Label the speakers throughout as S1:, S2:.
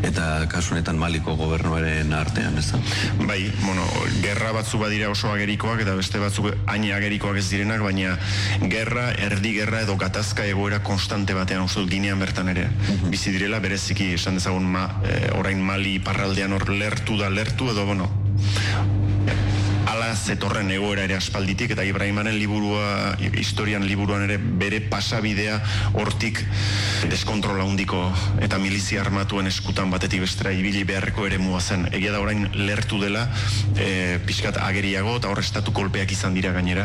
S1: eta kasunetan Maliko gobernuaren artean, ez da?
S2: Bai, gerra batzu badira oso agerikoak eta beste batzuk hain agerikoak ez direnak, baina gerra, erdi gerra edo gatazka egoera konstante batean uste dut Ginean bertan ere bizi direla, bereziki esan dezagun orain Mali iparraldean hor lertu edo ala zetorren egoera ere aspalditik, eta Ibrahimaren liburua, historian liburuan ere bere pasabidea hortik deskontrola handiko eta milizia armatuen eskutan batetik bestera ibili beharreko ere mua zen. Egia da orain lertu dela pixkat ageriago eta hor estatu kolpeak izan dira gainera.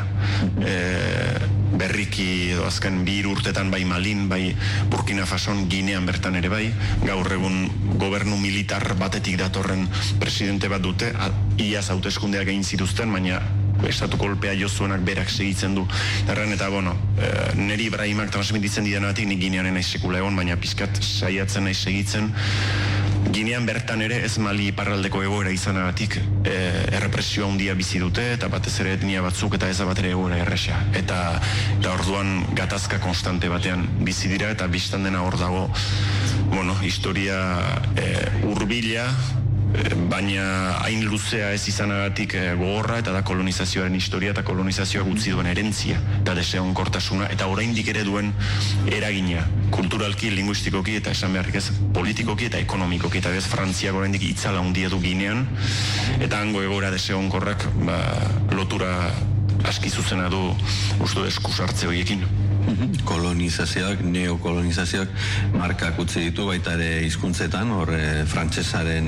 S2: Berriki edo azken 2 urtetan bai Malin, bai Burkina Fason, Ginean bertan ere bai, gaur egun gobernu militar batetik datorren presidente bat dute, iaz hauteskundeak egin zituzten, baina estatu kolpea jo zuenak berak segitzen du. Erren eta, neri Ibrahimak transmititzen didenatik nik Gineanen naiz sekula egon, baina pizkat saiatzen naiz segitzen. Ginean bertan ere ez Mali iparraldeko egoera izanagatik errepresio handia bizi dute, eta batez ere etnia batzuk eta ez bat ere egoera erresa. Eta orduan gatazka konstante batean bizi dira, eta biztan dena hor dago, historia hurbila, baina hain luzea ez izanagatik gogorra, eta da kolonizazioaren historia eta kolonizazioak utzi duen erentzia eta desegonkortasuna, eta oraindik ere duen eragina kulturalki, linguistikoki eta esan beharrik ez politikoki eta ekonomikoki, eta bez Frantziak oraindik itzala handia du Ginean, eta hango egoera desegonkorrak lotura aski zuzena du uste eskusartze horiekin.
S1: Kolonizazioak, neokolonizazioak markak utzi ditu baita ere hizkuntzetan, hor frantsesaren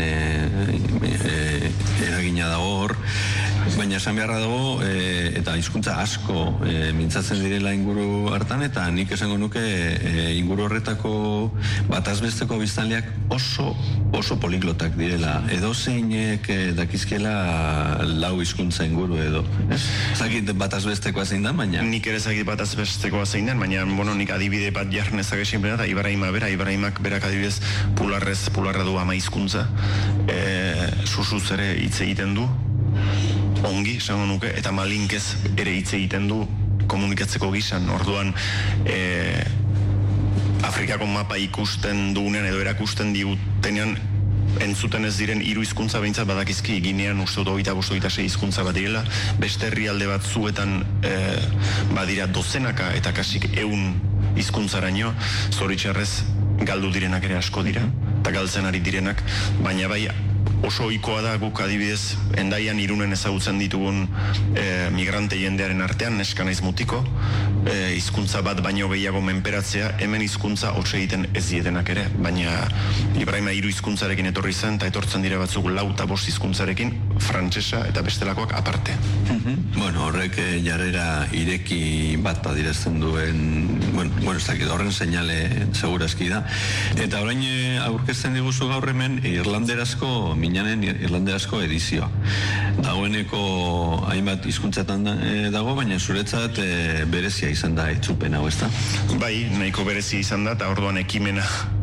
S1: eragina dago hor, baina esan beharra dago eta hizkuntza asko mintzatzen direla inguru hartan, eta nik esango nuke inguru horretako batazbesteko biztanleak oso poliglotak direla, edo zeinek dakizkela 4 hizkuntza inguru edo, ez? Zakit batazbestekoa zein da, baina...
S2: Nik ere zakit batazbestekoa zein den, baina nik adibide bat jarnezak esinpena, eta Ibrahimak berak adibidez pularra du 10 hizkuntza, susuz ere hitz egiten du, ongi, esango nuke, eta Malinkez ere hitz egiten du komunikatzeko gisan, orduan Afrikako mapa ikusten dugunean edo erakusten digutenean entzuten ez diren 3 hizkuntza behintzat badakizki, Ginean uste dut 25-26 hizkuntza bat direla, beste herrialde batzuetan badira dozenaka eta kasik 100 hizkuntzaraino, zoritxarrez galdu direnak ere asko dira, eta galtzen ari direnak, baina bai oso ohikoa da guk adibidez Hendaian Irunen ezagutzen ditugun migrante jendearen artean, neska naiz mutiko, hizkuntza bat baino gehiago menperatzea, hemen hizkuntza hots egiten ez dietenak ere, baina Ibrahima 3 hizkuntzarekin etorri zen, eta etortzen dira batzuk 4 eta 5 hizkuntzarekin, frantsesa eta bestelakoak aparte.
S1: Horrek jarrera ireki bat adirazten duen, ez dakit, horren seinale segurazki da. Eta orain aurkezten diguzu gaur hemen irlanderazko, Minanen irlanderazko edizioa. Dagoeneko hainbat hizkuntzatan dago, baina zuretzat berezia izan da itzulpen hau, ez da?
S2: Bai, nahiko berezia izan da, eta orduan ekimena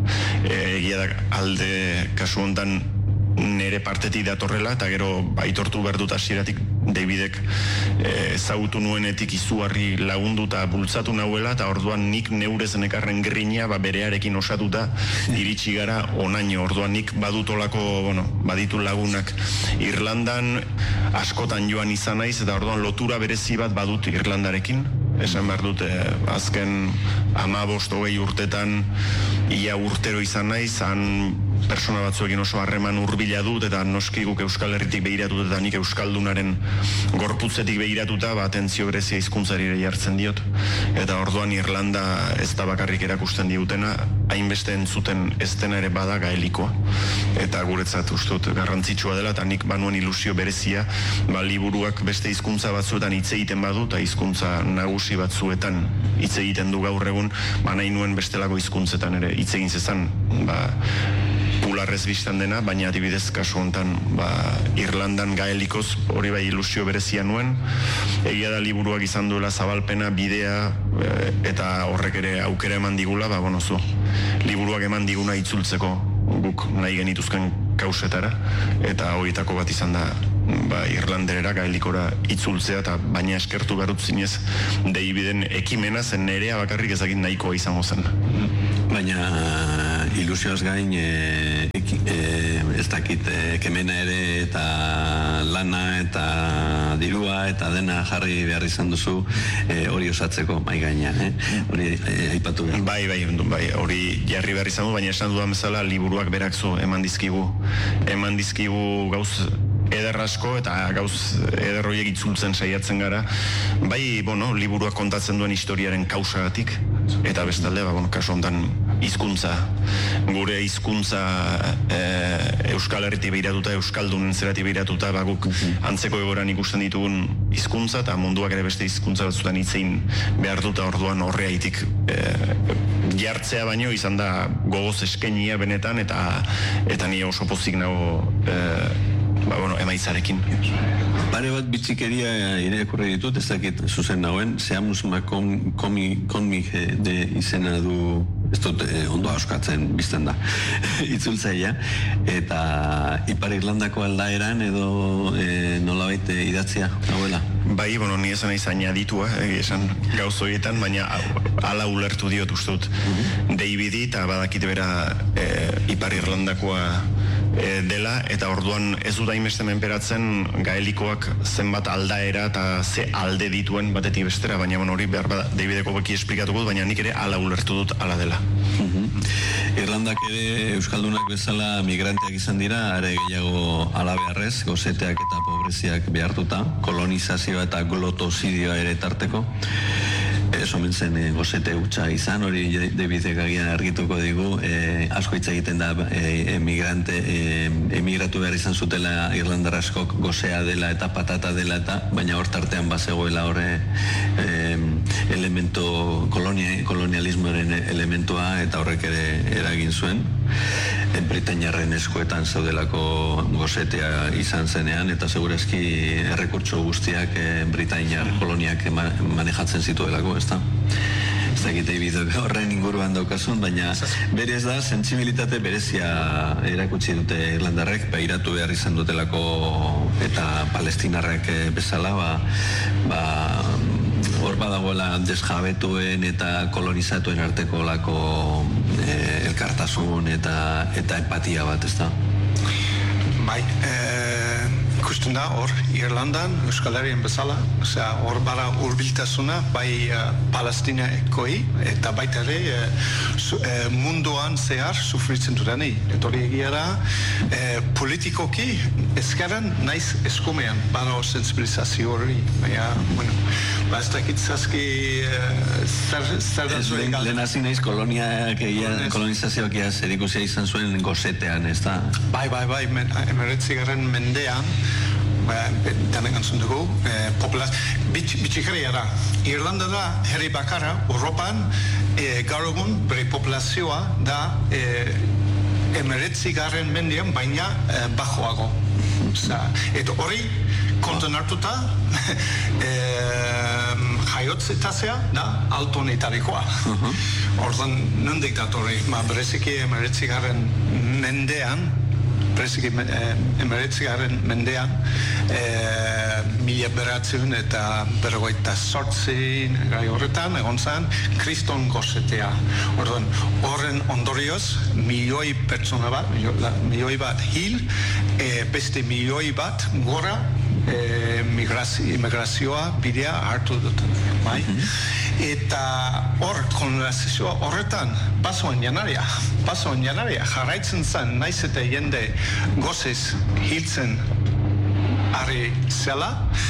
S2: egia da alde kasu hontan nere partetik datorrela, eta gero aitortu behar dut hasieratik Davidek ezagutu nuenetik izugarri lagundu eta bultzatu nahuela, eta orduan nik neure zenekarren grina berearekin osatuta iritsi gara onaino. Orduan nik badutolako, baditu lagunak Irlandan askotan joan izan naiz, eta orduan lotura berezi bat badut Irlandarekin. Esan behar dut, azken 15-20 urtetan ia urtero izan naiz, han persona batzuekin oso harreman hurbila dut, eta noski guk Euskal Herritik begiratut eta nik Euskaldunaren gorputzetik begiratuta, atentzio berezia hizkuntzari ere jartzen diot, eta orduan Irlanda ez da bakarrik erakusten digutena, hainbeste entzuten ez dena ere bada gaelikoa, eta guretzat ustut garrantzitsua dela, eta nik banuen ilusio berezia, liburuak beste hizkuntza batzuetan hitz egiten badu, eta hizkuntza nagusi batzuetan hitz egiten du gaur egun, nahi nuen bestelako hizkuntzetan ere hitz egin zezan, pularrez biztan dena, baina adibidez kasu hontan Irlandan gaelikoz hori bai ilusio berezia nuen. Egia da liburuak izan duela zabalpena, bidea, eta horrek ere aukera eman digula, liburuak eman diguna itzultzeko guk nahi genituzken kausetara, eta horietako bat izan da Irlanderera, gaelikora itzultzea, eta baina eskertu behar dut zinez Daviden ekimena zen nerea bakarrik ezagin nahikoa izango zen.
S1: Baina ilusioaz gain ez dakit, kemena ere eta lana eta dirua eta dena jarri behar izan duzu hori osatzeko mai gainean, hori aipatu behar.
S2: Bai, hori jarri behar izan du, baina esan dudan bezala liburuak berak eman dizkigu gauz eder asko eta gauz eder horiek itzultzen saiatzen gara. Bai, liburuak kontatzen duen historiaren kausagatik, eta bestalde, kasu honetan hizkuntza, gure hizkuntza Euskal Herritik behiratuta, Euskaldunen zeratik behiratuta, guk antzeko egoran ikusten ditugun hizkuntza eta munduak ere beste hizkuntza batzutan hitzein behar duta, orduan horreaitik jartzea baino izan da gogoz eskenia benetan, eta ni oso pozik nago emaitzarekin.
S1: Pare bat bitxikeria irakurri ditut, ez dakit zuzen nagoen, Seamus McCormick de izena du, ez dut ondo auskatzen bizten da, itzultzailea, eta Ipar Irlandako aldaeran edo nolabait idatzia, hauela?
S2: Bai, ni esan naiz añaditua, esan gauz horietan, baina hala ulertu diot ustut Davidi, eta badakit bera Ipar Irlandakoa dela, eta orduan ez dut hainbeste menperatzen gaelikoak zenbat aldaera eta ze alde dituen batetik bestera, baina hori behar bada Davideko beki esplikatuko dut, baina nik ere hala ulertu dut hala dela.
S1: Irlandak ere Euskaldunak bezala migranteak izan dira, are gehiago hala beharrez, gozeteak eta pobreziak behartuta, kolonizazioa eta glotozidioa ere tarteko. Omen zen gozete hutsa izan, hori Davidek agian argituko digu, asko hitz egiten da emigratu behar izan zutela Irlandar askok gozea dela eta patata dela eta, baina hor tartean bazegoela horre elemento kolonialismoaren elementua eta horrek ere eragin zuen. Britainiarren eskuetan zaudelako gozetea izan zenean eta segurazki errekurtso guztiak Britainiar koloniak manejatzen zituelako, ez da? Ez dakit David horren inguruan daukasun, baina berez da, sentsibilitate berezia erakutsi dute Irlandarrek, behiratu behar izan dutelako eta palestinarrek bezala, hor badagoela desjabetuen eta kolonizatuen arteko lako elkartasun eta empatia bat, ez da?
S3: Bai, ikusten da hor Irlandan, Euskal Herrien bezala, hor bara hurbiltasuna bai palestinaekoi eta baita ere munduan zehar sufritzen dutani. Eta hori egia da, politikoki ezkeran naiz eskumean, bara sensibilizazio hori. Ez dakit zazki zer da zuen galda.
S1: Lehen hasi naiz kolonizazioak zerikusia izan zuen gozetean, ez da?
S3: Bai, 19. mendean, denek antzun dugu, bitxikaria da. Irlanda da, herri bakarra, Europan, gaur egun bere populazioa da 19. mendean, baina bajoago. Eta hori, konton hartuta, jaiotzetasea da altonetarikoa. Orduan, nondik datorri, bereziki 19. mendean, mila beratzen eta berrogeita sortzin gai horretan, egon zen, kriston gozetea. Orduan, horren ondorioz, milioi pertsona bat, milioi bat hil, beste milioi bat gora migrazioa bidea hartu duten. Eta hor, kolonizazioa horretan, basoan janaria, jarraitzen zen, naiz eta jende gozez hiltzen ari zela,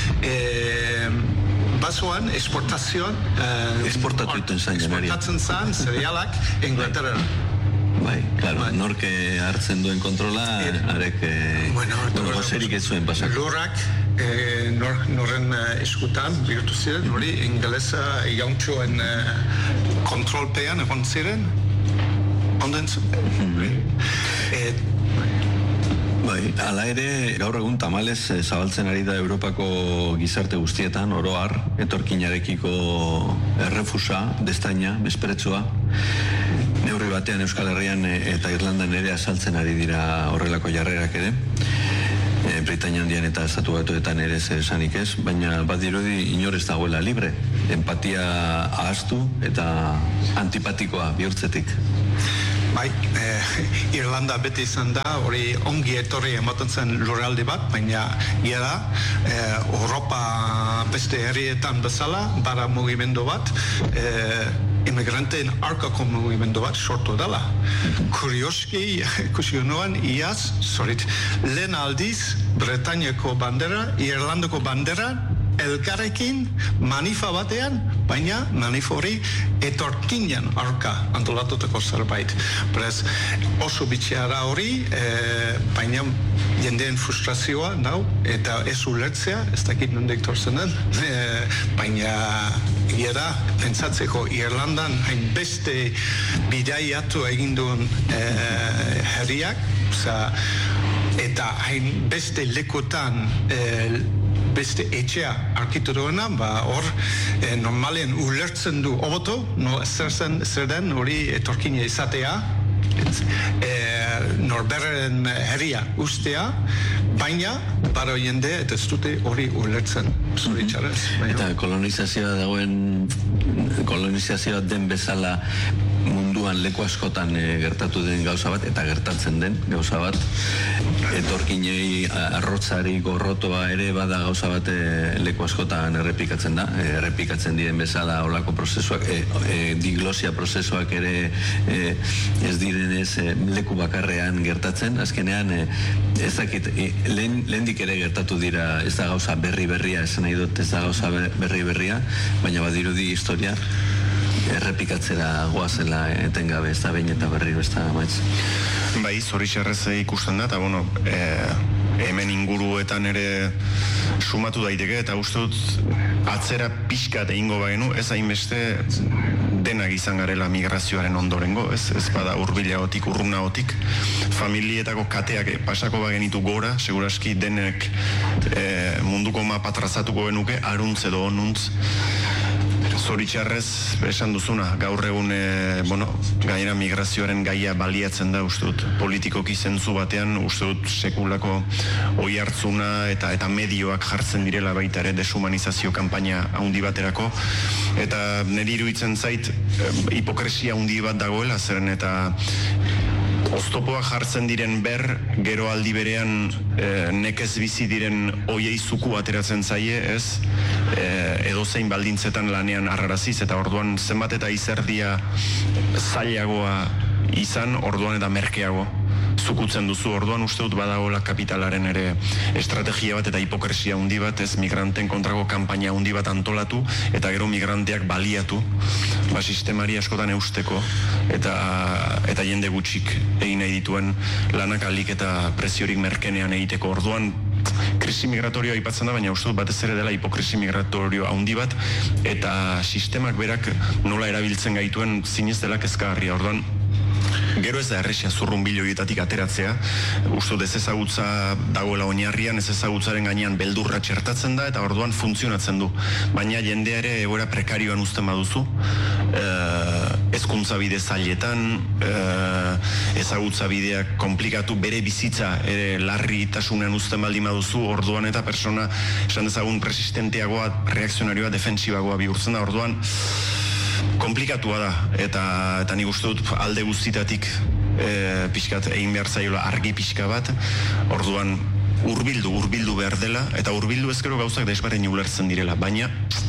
S3: basoan esportazioan esportatzen zen zerealak Inglaterra.
S1: Bai, claro, norke hartzen duen kontrola, arek gozerik ez zuen pasako.
S3: Lurrak norren eskutan bihurtu ziren, hori ingelesa jauntxoen kontrolpean egon ziren, onden
S1: Bai, hala ere, gaur egun tamalez zabaltzen ari da Europako gizarte guztietan, oroar, etorkinarekiko errefusa, destaina, mespretsua. Neurri batean Euskal Herrian eta Irlandan ere azaltzen ari dira horrelako jarrerak ere. Britainia Handian eta Estatu Batuetan ere zer esanik ez, baina badirudi inor ez dagoela libre. Empatia ahaztu eta antipatikoa bihurtzetik.
S3: Bai, Irlanda beti izan da, hori ongi etorri ematen zen lurralde bat, baina da Europa beste herrietan bezala, bara mugimendu bat, immigranteen arkako mugimendu bat sortu dela. Kurioski, ikusi honuan, lehen aldiz, Bretainiako bandera, Irlandako bandera, elkarrekin manifa batean, baina manif hori etorkinen arka antolatutako zerbait. Beraz, oso bitxiara hori, baina jendeen frustrazioa, eta ez ulertzea, ez dakit nondik torzen den, baina da, pentsatzeko Irlandan hainbeste bidaiatu eginduen herriak, eta hainbeste lekutan beste etxea arkitu duena, hor normalen ulertzen du oboto, zer den hori etorkina izatea, norberren herria ustea, baina baro jende eta ez dute hori ulertzen, zoritxarrez.
S1: Eta kolonizazioa den bezala munduan leku askotan gertatu den gauza bat, eta gertatzen den gauza bat, etorkinei arrotzari gorrotoa ere bada gauza bat leku askotan errepikatzen da, errepikatzen diren bezala olako prozesuak, diglosia prozesuak ere ez direnez leku bakarrean gertatzen, azkenean ez dakit, lehendik ere gertatu dira, ez da gauza berria, esan nahi dut ez da gauza berria, baina badirudi historia errepikatzera goazela etengabe, ez da behin eta berriro, ez da maiz.
S2: Bai, zoritxarrez ikusten da, eta hemen inguruetan ere sumatu daiteke, eta uste dut atzera pixkat egingo bagenu, ez hainbeste denak izan garela migrazioaren ondorengo, ez bada hurbilagotik, urrunagotik, familietako kateak pasako bagenitu gora, seguraski denek munduko mapa trazatuko genuke, aruntz edo onuntz. Zoritxarrez, esan duzuna, gaur egun, gainera migrazioaren gaia baliatzen da, uste dut, politikoki zentzu batean, uste dut sekulako oihartzuna eta medioak jartzen direla baita ere deshumanizazio kanpaina handi baterako, eta niri iruditzen zait hipokresia handi bat dagoela, zeren eta oztopoa jartzen diren gero aldi berean nekez bizi diren oiei zuku ateratzen zaie, ez? Edozein baldintzetan lanean arraraziz, eta orduan zenbat eta izerdia zailagoa izan, orduan eta merkeago zukutzen duzu, orduan uste dut badagoela kapitalaren ere estrategia bat eta hipokresia handi bat, ez migranten kontrako kanpaina handi bat antolatu, eta gero migranteak baliatu, sistemari askotan eusteko, eta jende gutxik egin nahi dituen lanak alik eta preziorik merkenean egiteko, orduan krisi migratorioa aipatzen da, baina uste dut batez ere dela hipokrisi migratorio handi bat, eta sistemak berak nola erabiltzen gaituen zinez dela kezkagarria, orduan gero ez da erresia zurrunbiloietatik ateratzea, uste dut ez ezagutza dagoela oinarrian, ez ezagutzaren gainean beldurra txertatzen da, eta orduan funtzionatzen du, baina jendea ere egoera prekarioan uzten baduzu, hezkuntza bide zailetan, ezagutza bideak komplikatu, bere bizitza ere larritasunean uzten baldin baduzu, orduan eta persona esan dezagun resistenteagoa, reakzionarioa, defensibagoa bihurtzen da, orduan komplikatua da, eta nik uste dut alde guztitatik pixkat egin behar zaiola argi pixka bat, orduan hurbildu behar dela, eta hurbildu ezkero gauzak desberdin ulertzen direla, baina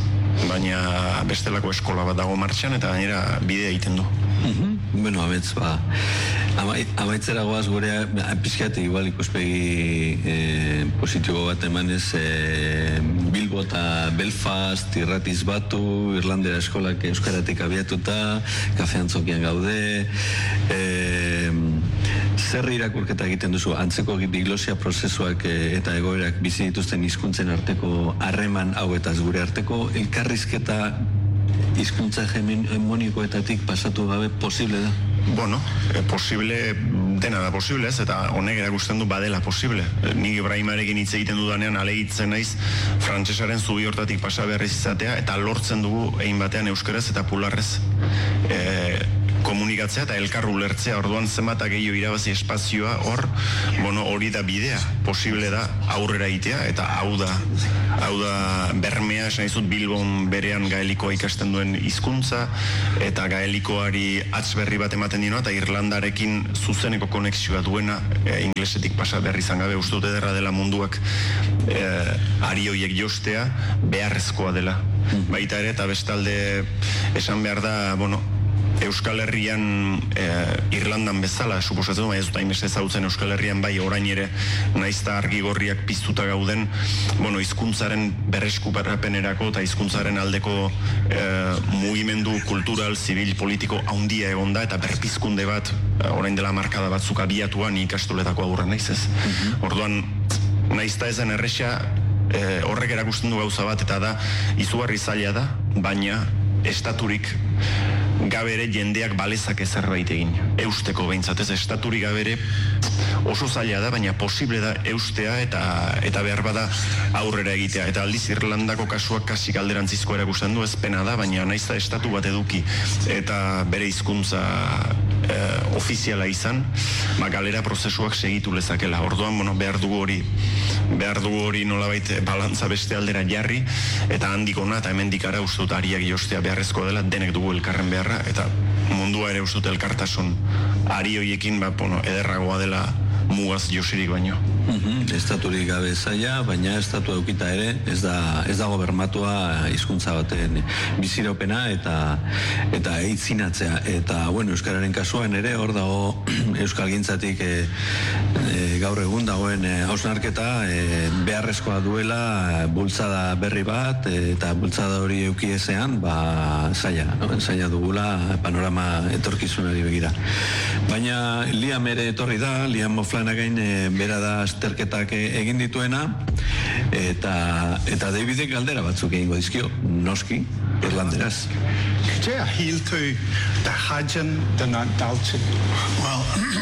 S2: bestelako eskola bat dago martxan, eta gainera bidea egiten du.
S1: Bueno, abetz, amaitzera goaz gure, pixkat igual ikuspegi positibo bat emanez, Bilbo eta Belfast, irratiz batu, Irlandera eskolak euskaratik abiatuta, kafe antzokian gaude, zer irakurketa egiten duzu, antzeko diglosia prozesuak eta egoerak bizi dituzten hizkuntzen arteko harreman hauetaz gure arteko elkarrizketa hizkuntza hegemonikoetatik pasatu gabe posible da?
S2: Bueno, dena da posible ez, eta honek erakusten du badela posible. Nik Ibrahimarekin hitz egiten dudanean aleitzen naiz frantsesaren zubi hortatik pasa berriz izatea, eta lortzen dugu egin batean euskaraz eta pularrez komunikatzea eta elkar ulertzea, orduan zenbat gehiago irabazi espazioa hori da bidea, posible da aurrera egitea, eta hau da bermea, esan izut Bilbon berean gaelikoa ikasten duen hizkuntza, eta gaelikoari berri bat ematen dinoa, eta Irlandarekin zuzeneko konexioa duena, inglesetik pasa berri izan gabe, uste dut ederra dela munduak ari horiek jostea, beharrezkoa dela. Baita ere, eta bestalde esan behar da, Euskal Herrian Irlandan bezala, suposatzen ez dut hainbeste ezagutzen Euskal Herrian bai orain ere naizta argi gorriak piztuta gauden, hizkuntzaren berreskurapenerako eta hizkuntzaren aldeko mugimendu kultural, zibil, politiko handia egonda eta berpizkunde bat orain dela markada batzuk abiatuan ikastoletako aurren naiz ez. Orduan naizta ezen erresa horrek erakusten du gauza bat eta da izugarri zaila da, baina estaturik gabere jendeak balezake zerbait egin. Eusteko behintzat, ez estaturik gabere oso zaila da, baina posible da eustea eta behar bada aurrera egitea. Eta aldiz Irlandako kasuak kasik alderantzizko erakusten du, ez pena da, baina naiz da estatu bat eduki eta bere hizkuntza ofiziala izan, galera prozesuak segitu lezakela. Orduan, behar dugu hori nolabait balantza beste aldera jarri, eta handik ona eta hemendik ara uste dut ariak jostea beharrezkoa dela, denek dugu elkarren beharra, eta mundua ere uste dut elkartasun ari hoiekin ederragoa dela mugaz josirik baino.
S1: Estaturik gabe zaila, baina estatu eukita ere ez dago bermatua hizkuntza baten biziropena eta eitzinatzea. Eta, euskararen kasuan ere hor dago euskalgintzatik gaur egun dagoen hausnarketa beharrezkoa duela bultzada berri bat eta bultzada hori eukiezean zaila dugula panorama etorkizunari begira. Baina Liam ere etorri da, Liam O'Flanagan bera da azterketak egin dituena eta Davidek galdera batzuk egingo dizkio, noski, irlanderaz.
S3: Ja, hieltu de hadjan de daltje.
S4: Wel,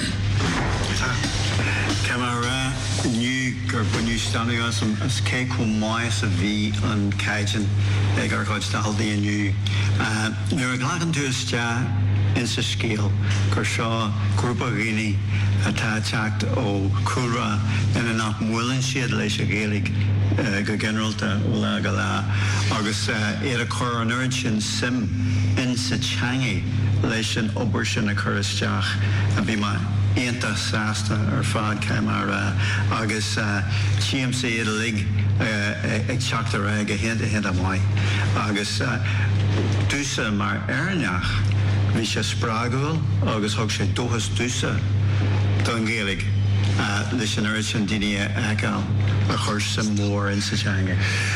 S4: Camara, nu nu standing as cake on mais V on Cajun, gar coach de haldi nu. We're glad to us in sa scale, Kershaw, Grupa Gini, Atachact o Kura, and an up willing shed leisha Gaelic, go general to Ulagala, August Era Coronation Sim in sa Changi, leishan Obershin a Kuristach, and be my Enta Sasta or Fad Camara, August TMC Lig, a chapter egg a hint of my August Dusa Mar Ernach. Vi sé sprágul agus thug sé dóchas dúsa don Gaelic leis an airt an daine eáil a chuir sa mór in sa teanga.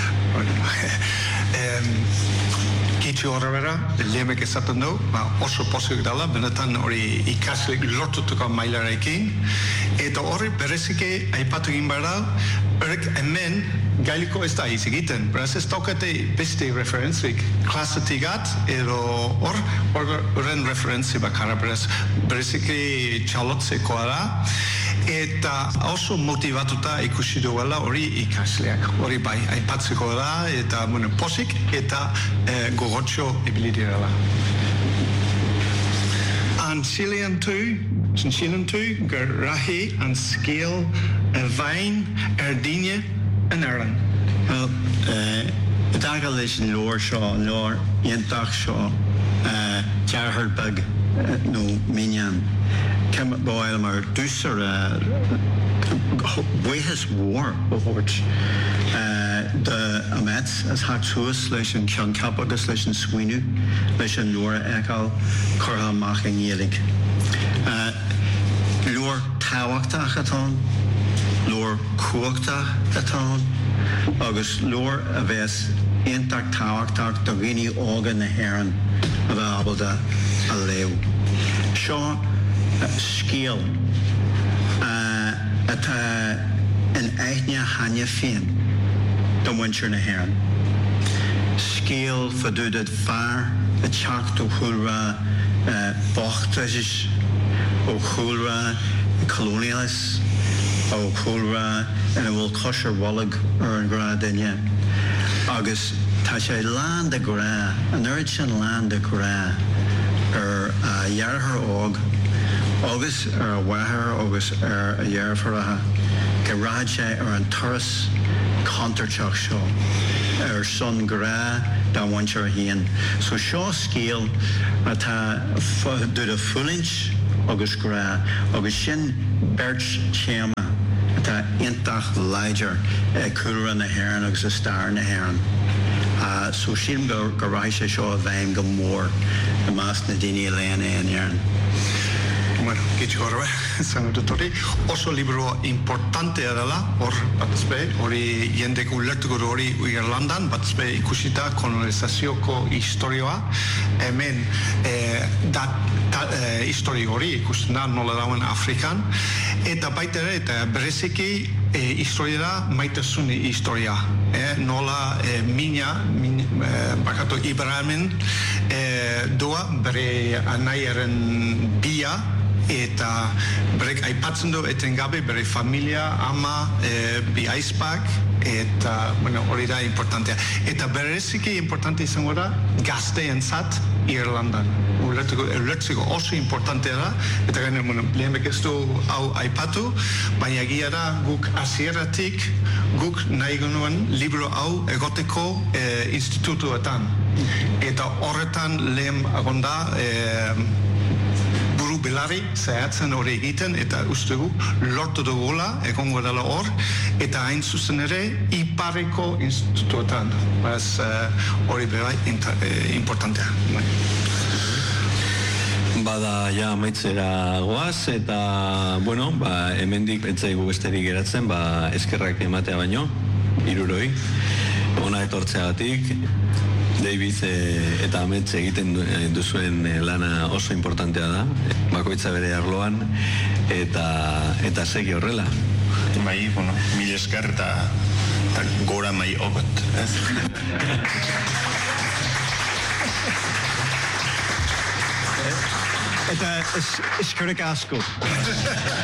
S3: Kitu orvera, leme que satano, ma oso posig dala, benatan ori ikaslik lotutuka mailarekin, eta hori berezike aipatu egin behar berek hemen gailiko ez da izegiten, beraz ez daukate beste referentzik klasatigat, edo horren referentzi bakarra, beraz berezike txalotzekoa da, eta oso motivatuta ikusi duela hori ikasleak, hori bai aipatzeko da, eta posik, eta gogotxo ibilidirela. An Chilean tu, gerahi an scale vain erdine en Erlen.
S4: Wel, daga leis an lór seo, lór ientach seo, Jarhardbeg no Minyan. Kem boil mar dúsar buhas war bhort de amets as hatúas leis an cean cap agus leis an swinu leis an lóra eáil chortha mach an Gaelic. Lór táhachtach atá, lór cuachtach atá, agus lór a bheits ionach táhachtach do ghaoine ága na hÉireann a bheith abalda a léu. Seo scéal atá in aithne haine féin do muintir na hÉireann. Scéal fadúdad fear a teacht ó chúlra bachtais ó chúlra colonialis ó chúlra ina bhfuil cosir wallag ar an gra duine. Agus tá sé land a gra, an airt sin land a gra jarhar og agus wahar agus jarfaratha garage an Taurus Conterchach show son gra da wancher hien so show scale ata do the full inch agus gra agus shin birch chama ata intach liger cooler na heron agus a star na heron so shin garage show a vein go more the mas nadini lane and yarn.
S3: Bueno, kitxorbe, zan dut oso libro importante dela, hori jendek ulertuko hori Irlandan, batezbe ikusita kolonizazioko historioa, hemen histori hori ikusten da nola dauen Afrikan, eta baita ere, eta bereziki historia maitasun historia, nola mina bakatu Ibrahimen doa bere anaiaren bia, eta berek aipatzen du etengabe bere familia, ama, bi aizpak, eta hori da importantea. Eta bereziki importante izango da gazteentzat Irlandan. Ulertzeko oso importantea da, eta gainen, lehenek ez du hau aipatu, baina egia da guk hasieratik guk nahi genuen libro hau egoteko institutuetan. Eta horretan lehen agonda belari zehatzen hori egiten eta ustegu lortu dugula egongo dela hor eta hain zuzen ere ipareko institutuetan hori berai importantea.
S1: Bada ja amaitzera goaz eta bueno, hemendik entzaigu besterik geratzen eskerrak ematea baino 300 ona etortzeagatik. David eta Amets egiten duzuen lana oso importantea da, bakoitza bere arloan, eta segi horrela.
S2: Bai, bueno, mil esker eta gora mai ogot.
S4: Eta eskerrik asko.